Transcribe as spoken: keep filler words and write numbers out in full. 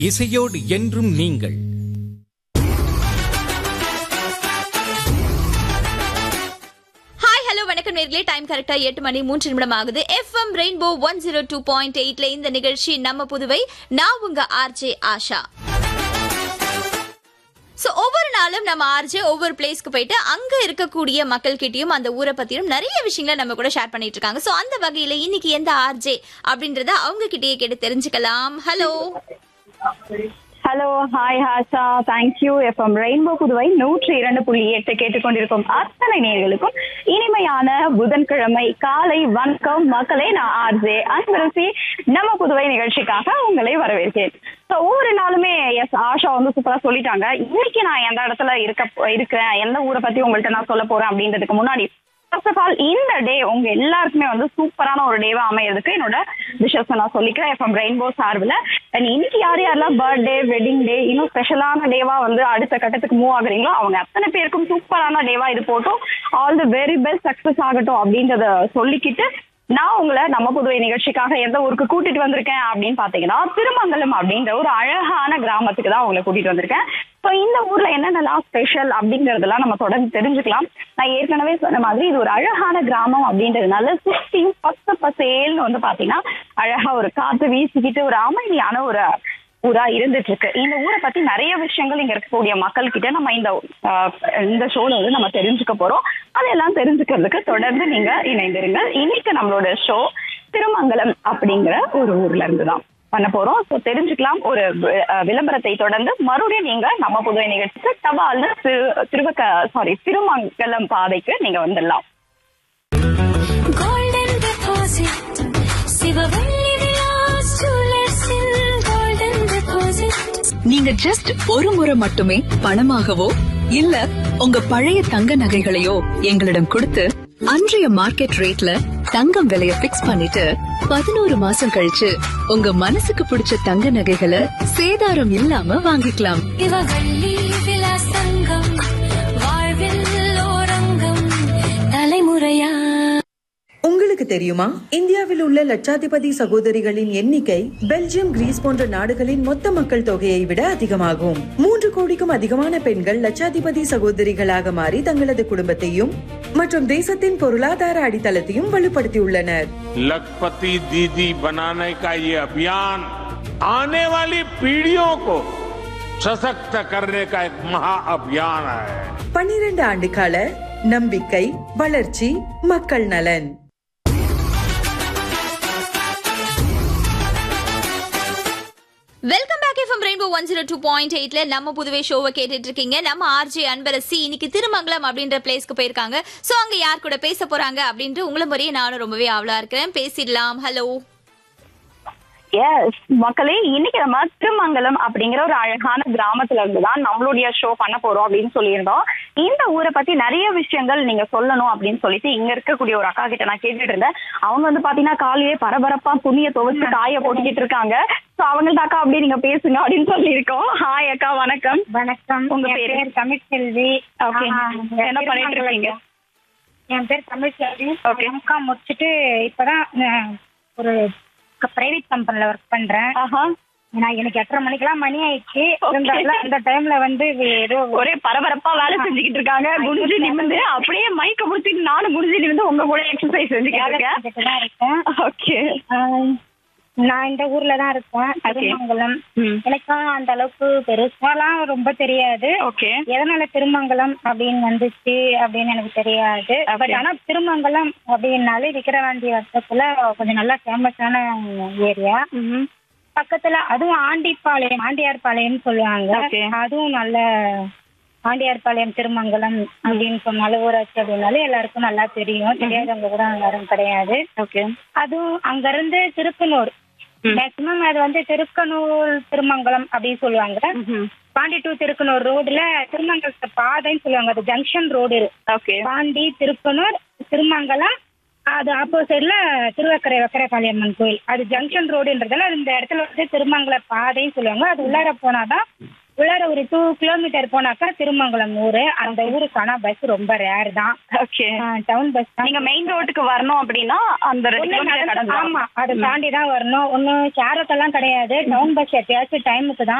இசையோடு என்றும் நீங்கள். ஹாய் ஹலோ வணக்கம் நேர்களே. டைம் கரெக்டா எட்டு மணி மூன்று நிமிடம் ஆகுது. FM rainbow one zero two point எயிட்ல இந்த நிகழ்ச்சி நம்ம புதுவை. நான் உங்க ஆர்ஜே ஆஷா. சோ ஒவ்வொரு நாளும் நம்ம ஆர்ஜே ஒவ்வொரு பிளேஸ்க்கு போயிட்டு அங்க இருக்கக்கூடிய மக்கள் கிட்டயும் அந்த ஊரை பத்தியும் நிறைய விஷயங்களை நம்ம கூட ஷேர் பண்ணிட்டு இருக்காங்க. சோ அந்த வகையில இன்னைக்கு எந்த ஆர்ஜே அப்படின்றத அவங்க கிட்டயே கேட்டு தெரிஞ்சுக்கலாம். Hello hello, hi ஹாஷா, thank you. FM rainbow Puduvai நூற்றி இரண்டு புள்ளி எட்டு கேட்டுக்கொண்டிருக்கும் அத்தனை நேயர்களுக்கும் இனிமையான புதன்கிழமை காலை வணக்கம் மக்களே. நான் ஆர்ஜே அன்பரசி நம்ம புதுவை நிகழ்ச்சிக்காக உங்களை வரவேற்கிறேன். ஸோ ஒவ்வொரு நாளுமே எஸ் ஆஷா வந்து சூப்பரா சொல்லிட்டாங்க. இன்னைக்கு நான் எந்த இடத்துல இருக்க இருக்கிறேன், எந்த ஊரை பத்தி உங்கள்கிட்ட நான் சொல்ல போறேன் அப்படின்றதுக்கு முன்னாடி ஃபர்ஸ்ட் ஆஃப் ஆல் இந்த டே உங்க எல்லாருக்குமே வந்து சூப்பரான ஒரு டேவா அமையறதுக்கு என்னோட விஷஸ் நான் சொல்லிக்கிறேன் எஃப்எம் ரெயின்போ சார்பில். அண்ட் இன்னைக்கு யார் யாரெல்லாம் பர்த்டே, வெட்டிங் டே, இன்னும் ஸ்பெஷலான டேவா வந்து அடுத்த கட்டத்துக்கு மூவ் ஆகுறீங்களோ அவங்க அத்தனை பேருக்கும் சூப்பரான டேவா இது போட்டும் all the very best success ஆகட்டும் அப்படின்றத சொல்லிக்கிட்டு நான் உங்களை நம்ம புதுவை நிகழ்ச்சிக்காக எந்த ஊருக்கு கூட்டிட்டு வந்திருக்கேன் அப்படின்னு பாத்தீங்கன்னா திருமங்கலம் அப்படின்ற ஒரு அழகான கிராமத்துக்கு தான் உங்களை கூட்டிட்டு வந்திருக்கேன். ஸோ இந்த ஊர்ல என்னென்னலாம் ஸ்பெஷல் அப்படிங்கறதெல்லாம் நம்ம தொடர்ந்து தெரிஞ்சுக்கலாம். நான் ஏற்கனவே சொன்ன மாதிரி இது ஒரு அழகான கிராமம் அப்படின்றதுனால சுற்றியும் பச்சை பசேல்னு வந்து பாத்தீங்கன்னா அழகா ஒரு காத்து வீசிக்கிட்டு ஒரு அமைதியான ஒரு ஊரா இருந்துட்டு இருக்கு. இந்த ஊரை பத்தி நிறைய விஷயங்கள் இங்க இருக்கக்கூடிய மக்கள் கிட்ட நம்ம இந்த இந்த ஷோல வந்து நம்ம தெரிஞ்சுக்க போறோம். அதெல்லாம் தெரிஞ்சுக்கிறதுக்கு தொடர்ந்து நீங்க இணைந்திருங்க. இன்னைக்கு நம்மளோட ஷோ திருமங்கலம் அப்படிங்கிற ஒரு ஊர்ல இருந்துதான் பண்ண போறோம். ஸோ தெரிஞ்சுக்கலாம். ஒரு விளம்பரத்தை தொடர்ந்து மறுபடியும் நீங்க நம்ம புதுவை நிகழ்ச்சிக்கு தபால் திரு திருவக்க சாரி திருமங்கலம் பாதைக்கு நீங்க வந்துடலாம். நீங்க ஜஸ்ட் ஒரு முறை மட்டுமே பணமாகவோ இல்ல உங்க பழைய தங்க நகைகளையோ எங்களிடம் கொடுத்து அன்றைய மார்க்கெட் ரேட்ல தங்கம் விலைய பிக்ஸ் பண்ணிட்டு பதினோரு மாசம் கழிச்சு உங்க மனசுக்கு பிடிச்ச தங்க நகைகளை சேதாரம் இல்லாம வாங்கிக்கலாம். தலைமுறையா உங்களுக்கு தெரியுமா, இந்தியாவில் உள்ள லட்சாதிபதி சகோதரிகளின் எண்ணிக்கை பெல்ஜியம், கிரீஸ் போன்ற நாடுகளின் மொத்த மக்கள் தொகையை விட அதிகமாகும். மூன்று கோடிக்கும் அதிகமான பெண்கள் லட்சாதிபதி சகோதரிகளாக மாறி தங்களது குடும்பத்தையும் மற்றும் தேசத்தின் பொருளாதார அடித்தளத்தையும் வலுப்படுத்தியுள்ளனர். लखपति दीदी बनाने का ये अभियान आने वाली पीढ़ियों को सशक्त करने का एक महा अभियान है. பன்னிரண்டு ஆண்டு கால நம்பிக்கை, வளர்ச்சி, மக்கள் நலன். Welcome back. FM rainbow one zero two point எயிட்ல நம்ம புதுவை ஷோவை கேட்டுட்டு இருக்கீங்க. நம்ம ஆர்ஜே அன்பரசி இன்னைக்கு திருமங்கலம் அப்படின்ற பிளேஸ்க்கு போயிருக்காங்க. சோ அங்க யார் கூட பேச போறாங்க அப்படின்ட்டு உங்களை மாதிரியே நானும் ரொம்பவே ஆவலா இருக்கிறேன். பேசிடலாம். ஹலோ. எஸ் மக்களே, இன்னைக்கு நம்ம திருமங்கலம் அப்படிங்கிற ஒரு அழகான கிராமத்துல இருந்துதான் நம்மளுடைய ஷோ பண்ண போறோம் அப்படின்னு சொல்லியிருந்தோம். இந்த ஊரை பத்தி நிறைய விஷயங்கள் நீங்க சொல்லணும் அப்படின்னு சொல்லிட்டு இங்க இருக்கக்கூடிய ஒரு அக்கா கிட்ட நான் கேட்டுட்டு இருந்தேன். அவங்க வந்து பாத்தீங்கன்னா காலையே பரபரப்பா துணியை துவைச்சு காய போட்டுக்கிட்டு இருக்காங்க. சோ அவங்கள்ட்ட அக்கா அப்படியே நீங்க பேசுங்க அப்படின்னு சொல்லியிருக்கோம். ஹாய் அக்கா, வணக்கம். வணக்கம். உங்க என் பேரு? பேர் தமிழ்செல்வி. ஓகே, என்ன பண்ணிட்டு இருக்கீங்க? என் பேர் தமிழ்செல்வி. ஓகே, எம்காம் முடிச்சுட்டு இப்பதான் அஹ், ஒரு பிரைவேட் கம்பெனில ஒர்க் பண்றேன். நான் எனக்கு எட்டரை மணிக்கெல்லாம் மணி ஆயிடுச்சு. இருந்தாலும் அந்த டைம்ல வந்து ஏதோ ஒரே பரபரப்பா வேலை செஞ்சுக்கிட்டு இருக்காங்க. குனிஞ்சு நிமிந்து அப்படியே மைக்க முடிச்சுட்டு நானும் குனிஞ்சு நிமிந்து உங்க கூட எக்ஸசைஸ் செஞ்சுக்கிட்டு தான் இருக்கேன். ஓகே, நான் இந்த ஊர்ல தான் இருக்கேன், திருமங்கலம். எனக்கும் அந்த அளவுக்கு பெருசாலாம் ரொம்ப தெரியாது. ஓகே, எதனால திருமங்கலம் அப்படின்னு வந்துச்சு அப்படின்னு எனக்கு தெரியாது. பட் ஆனா திருமங்கலம் அப்படின்னாலே விக்கிரவாண்டி வட்டத்துல கொஞ்சம் நல்லா ஃபேமஸான ஏரியா. பக்கத்துல அதுவும் ஆண்டிப்பாளையம், ஆண்டியார்பாளையம் சொல்லுவாங்க. அதுவும் நல்ல ஆண்டியார்பாளையம் திருமங்கலம் அப்படின்னு சொன்னாலும் ஊராட்சி அப்படின்னாலும் எல்லாருக்கும் நல்லா தெரியும். தெரியாதவங்க கூட யாரும் கிடையாது. ஓகே, அதுவும் அங்க இருந்து திருக்கனூர், மேக்சிமம் அது வந்து திருக்கனூர் திருமங்கலம் அப்படின்னு சொல்லுவாங்க. பாண்டி டு திருக்கனூர் ரோடுல திருமங்கலத்து பாதைன்னு சொல்லுவாங்க. அது ஜங்ஷன் ரோடு. பாண்டி, திருக்கனூர், திருமங்கலம், அது ஆப்போசிட்ல திருவக்கரை வக்கரகாளியம்மன் கோயில். அது ஜங்ஷன் ரோடுன்றதால இந்த இடத்துல வந்து திருமங்கல பாதைன்னு சொல்லுவாங்க. அது உள்ளார போனாதான் உள்ளார ஒரு டூ கிலோமீட்டர் போனாக்கா திருமங்கலம் ஊரு. அந்த ஊருக்கான பஸ் ரொம்ப ரேர் தான். ஓகே. டவுன் பஸ் தான். நீங்க மெயின் ரோட்டுக்கு வரணும் அப்படின்னா அந்த ரெண்டு ஒண்ணு கிலோமீட்டர் நடந்து- கடந்து ஆமா, அதை தாண்டி தான் வரணும். ஒண்ணு கேரட் எல்லாம் கிடையாது. டவுன் பஸ் எப்பயாச்சும் டைமுக்கு தான்